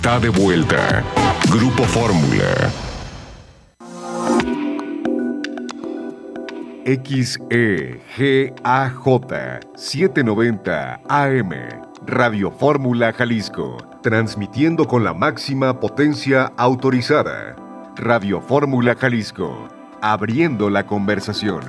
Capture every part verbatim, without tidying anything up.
Está de vuelta. Grupo Fórmula. X E G A J setecientos noventa A M, Radio Fórmula Jalisco, transmitiendo con la máxima potencia autorizada. Radio Fórmula Jalisco, abriendo la conversación.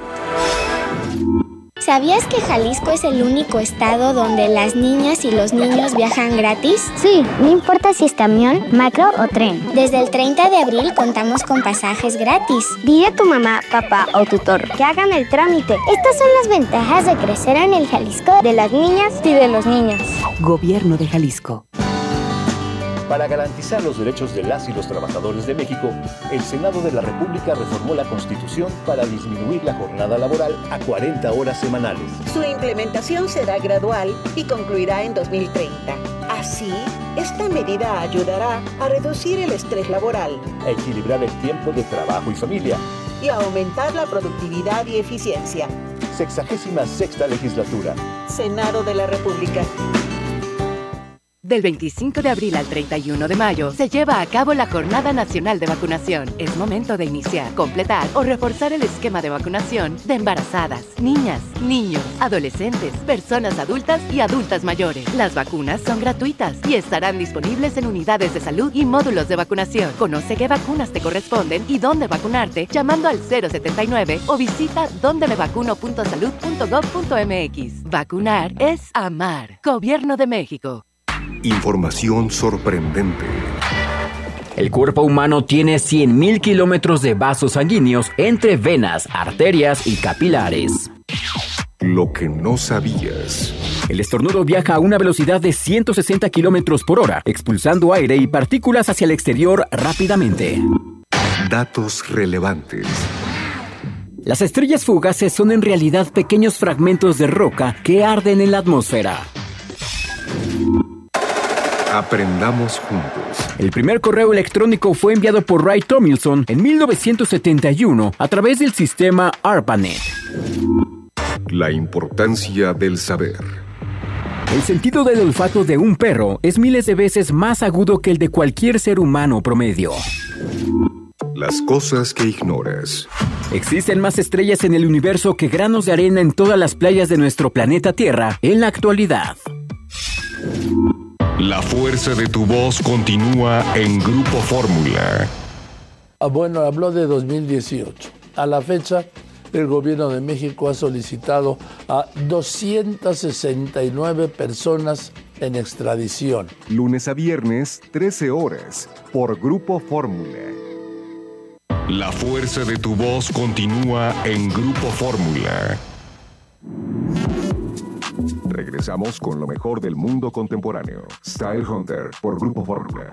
¿Sabías que Jalisco es el único estado donde las niñas y los niños viajan gratis? Sí, no importa si es camión, macro o tren. Desde el treinta de abril contamos con pasajes gratis. Dile a tu mamá, papá o tutor que hagan el trámite. Estas son las ventajas de crecer en el Jalisco de las niñas y de los niños. Gobierno de Jalisco. Para garantizar los derechos de las y los trabajadores de México, el Senado de la República reformó la Constitución para disminuir la jornada laboral a cuarenta horas semanales. Su implementación será gradual y concluirá en dos mil treinta. Así, esta medida ayudará a reducir el estrés laboral, a equilibrar el tiempo de trabajo y familia y a aumentar la productividad y eficiencia. Sexagésima sexta legislatura. Senado de la República. Del veinticinco de abril al treinta y uno de mayo se lleva a cabo la Jornada Nacional de Vacunación. Es momento de iniciar, completar o reforzar el esquema de vacunación de embarazadas, niñas, niños, adolescentes, personas adultas y adultas mayores. Las vacunas son gratuitas y estarán disponibles en unidades de salud y módulos de vacunación. Conoce qué vacunas te corresponden y dónde vacunarte llamando al cero setenta y nueve o visita donde me vacuno punto salud punto gob punto mx. Vacunar es amar. Gobierno de México. Información sorprendente. El cuerpo humano tiene cien mil kilómetros de vasos sanguíneos entre venas, arterias y capilares. Lo que no sabías. El estornudo viaja a una velocidad de ciento sesenta kilómetros por hora, expulsando aire y partículas hacia el exterior rápidamente. Datos relevantes. Las estrellas fugaces son en realidad pequeños fragmentos de roca que arden en la atmósfera. Aprendamos juntos. El primer correo electrónico fue enviado por Ray Tomlinson en mil novecientos setenta y uno a través del sistema ARPANET. La importancia del saber. El sentido del olfato de un perro es miles de veces más agudo que el de cualquier ser humano promedio. Las cosas que ignoras. Existen más estrellas en el universo que granos de arena en todas las playas de nuestro planeta Tierra en la actualidad. La fuerza de tu voz continúa en Grupo Fórmula. Ah, bueno, habló de dos mil dieciocho. A la fecha, el gobierno de México ha solicitado a doscientas sesenta y nueve personas en extradición. Lunes a viernes, trece horas, por Grupo Fórmula. La fuerza de tu voz continúa en Grupo Fórmula. Regresamos con lo mejor del mundo contemporáneo. Style Hunter por Grupo Fórmula.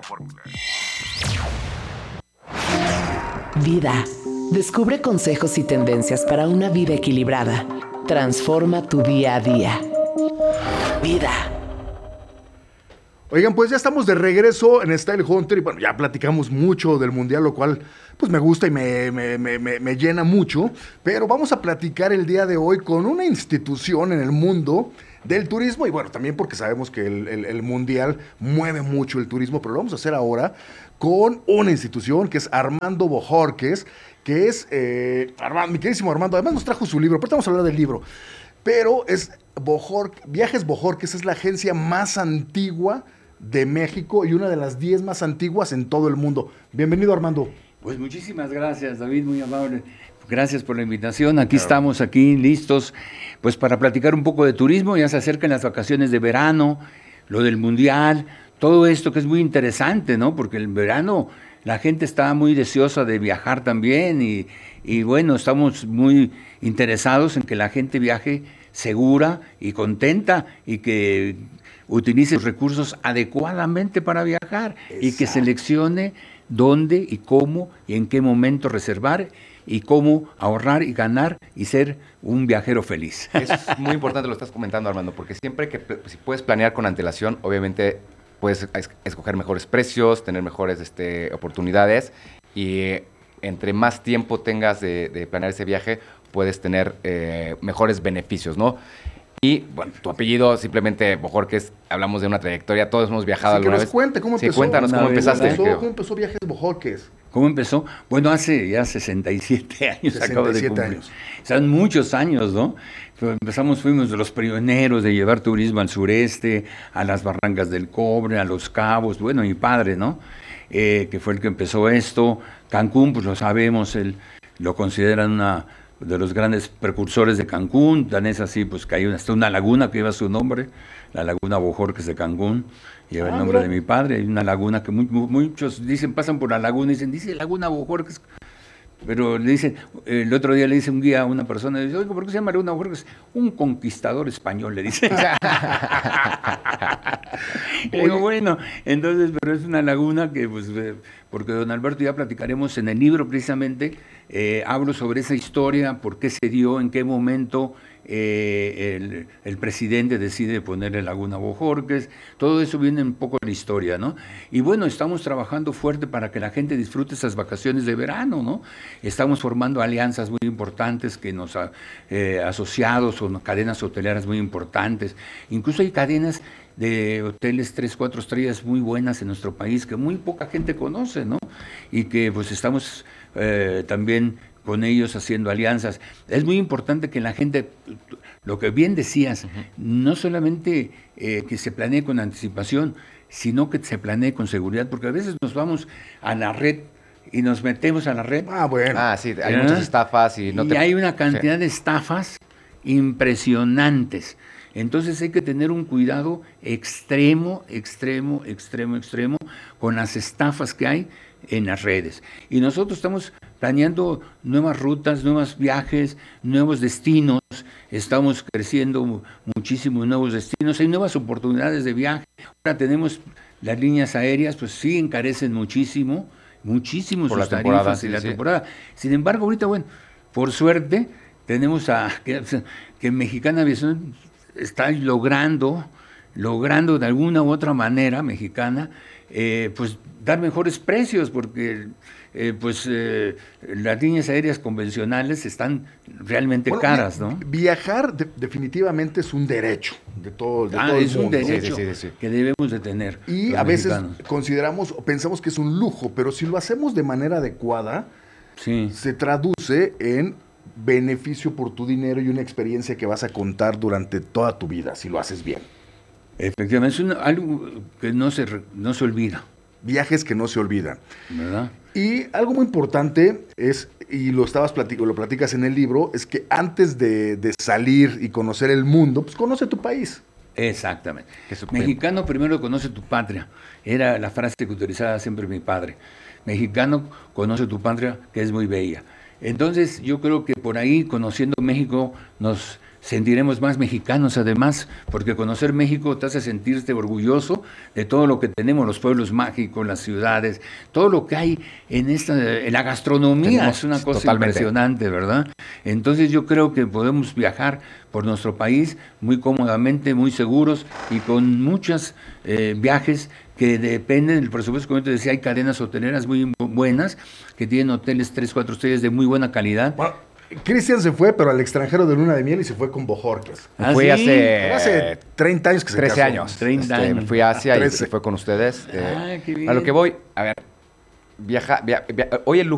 Vida. Descubre consejos y tendencias para una vida equilibrada. Transforma tu día a día. Vida. Oigan, pues ya estamos de regreso en Style Hunter y bueno, ya platicamos mucho del Mundial, lo cual pues me gusta y me, me, me, me llena mucho, pero vamos a platicar el día de hoy con una institución en el mundo del turismo y bueno, también porque sabemos que el, el, el Mundial mueve mucho el turismo, pero lo vamos a hacer ahora con una institución que es Armando Bojorquez, que es, eh, Armando, mi queridísimo Armando, además nos trajo su libro, ahorita vamos a hablar del libro, pero es Bojor, Viajes Bojorquez, es la agencia más antigua de México y una de las diez más antiguas en todo el mundo. Bienvenido, Armando. Pues muchísimas gracias, David, muy amable. Gracias por la invitación. Aquí claro. Estamos, aquí listos, pues para platicar un poco de turismo. Ya se acercan las vacaciones de verano, lo del Mundial, todo esto que es muy interesante, ¿no? Porque en verano la gente está muy deseosa de viajar también y, y bueno, estamos muy interesados en que la gente viaje segura y contenta y que utilice los recursos adecuadamente para viajar. Exacto. Y que seleccione dónde y cómo y en qué momento reservar y cómo ahorrar y ganar y ser un viajero feliz. Es muy importante lo que estás comentando, Armando, porque siempre que si puedes planear con antelación, obviamente puedes escoger mejores precios, tener mejores este, oportunidades y entre más tiempo tengas de, de planear ese viaje, puedes tener eh, mejores beneficios, ¿no? Y, bueno, tu apellido, simplemente Bojorquez, hablamos de una trayectoria, todos hemos viajado Sí, alguna que nos vez. cuente cómo Sí, empezó. cuéntanos cómo Una vez, empezaste. ¿Cómo que- empezó, cómo empezó Viajes Bojorquez? ¿Cómo empezó? Bueno, hace ya sesenta y siete años acabo de sesenta y siete cumplir. años. Son muchos años, ¿no? Pero empezamos, fuimos de los pioneros de llevar turismo al sureste, a las Barrancas del Cobre, a Los Cabos. Bueno, mi padre, ¿no? Eh, que fue el que empezó esto. Cancún, pues lo sabemos, él lo consideran una de los grandes precursores de Cancún. Tan es así, pues que hay una, hasta una laguna que lleva su nombre, la Laguna Bojorquez de Cancún. Lleva Ah, el nombre mira. de mi padre. Hay una laguna que muy- muy- muchos dicen, pasan por la laguna y dicen, dice Laguna Bojorquez. Pero le dicen, el otro día le dice un guía a una persona, dice, oye, ¿por qué se llama Laguna Bojorquez? Un conquistador español, le dice. Y digo, bueno, entonces, pero es una laguna que, pues, eh, porque don Alberto, ya platicaremos en el libro precisamente, eh, hablo sobre esa historia, por qué se dio, en qué momento eh, el, el presidente decide ponerle Laguna Bojorquez, todo eso viene un poco de la historia, ¿no? Y bueno, estamos trabajando fuerte para que la gente disfrute esas vacaciones de verano, ¿no? Estamos formando alianzas muy importantes que nos ha eh, asociados o cadenas hoteleras muy importantes, incluso hay cadenas de hoteles tres, cuatro estrellas muy buenas en nuestro país que muy poca gente conoce, ¿no? Y que pues estamos eh, también con ellos haciendo alianzas. Es muy importante que la gente, lo que bien decías, uh-huh. no solamente eh, que se planee con anticipación, sino que se planee con seguridad, porque a veces nos vamos a la red y nos metemos a la red. Ah, bueno. Ah, sí, hay ¿verdad? Muchas estafas y no y te... hay una cantidad sí. de estafas impresionantes. Entonces hay que tener un cuidado extremo, extremo, extremo, extremo con las estafas que hay en las redes. Y nosotros estamos planeando nuevas rutas, nuevos viajes, nuevos destinos. Estamos creciendo muchísimo en nuevos destinos. Hay nuevas oportunidades de viaje. Ahora tenemos las líneas aéreas, pues sí encarecen muchísimo, muchísimo por sus la temporada, tarifas y sí, la sí. temporada. Sin embargo, ahorita, bueno, por suerte, tenemos a que, que Mexicana Aviación está logrando, logrando de alguna u otra manera, Mexicana, eh, pues dar mejores precios, porque eh, pues eh, las líneas aéreas convencionales están realmente bueno, caras, ¿no? Viajar de, definitivamente es un derecho de todo, de ah, todo el es mundo. un derecho sí, sí, sí, sí. que debemos de tener. Y a mexicanos. veces consideramos o pensamos que es un lujo, pero si lo hacemos de manera adecuada, sí. se traduce en beneficio por tu dinero y una experiencia que vas a contar durante toda tu vida, si lo haces bien. Efectivamente, es una, algo que no se, no se olvida. Viajes que no se olvidan. ¿Verdad? Y algo muy importante es, y lo estabas platico, lo platicas en el libro, es que antes de, de salir y conocer el mundo, pues conoce tu país. Exactamente. Mexicano primero conoce tu patria. Era la frase que utilizaba siempre mi padre. Mexicano conoce tu patria, que es muy bella. Entonces yo creo que por ahí, conociendo México, nos sentiremos más mexicanos además, porque conocer México te hace sentirte orgulloso de todo lo que tenemos, los pueblos mágicos, las ciudades, todo lo que hay en esta, en la gastronomía. Tenemos, es una cosa totalmente impresionante, ¿verdad? Entonces yo creo que podemos viajar por nuestro país muy cómodamente, muy seguros y con muchos eh, viajes que dependen del presupuesto. Como te decía, hay cadenas hoteleras muy buenas que tienen hoteles tres, cuatro estrellas de muy buena calidad. Bueno, Cristian se fue, pero al extranjero de luna de miel y se fue con Bojorquez. ¿Ah, fui sí? hace, hace treinta años que se trece casó. años. treinta este, años. Me fui a Asia Ah, y se fue con ustedes. Eh, ah, qué bien. A lo que voy, a ver, viaja, via, via, hoy el lujo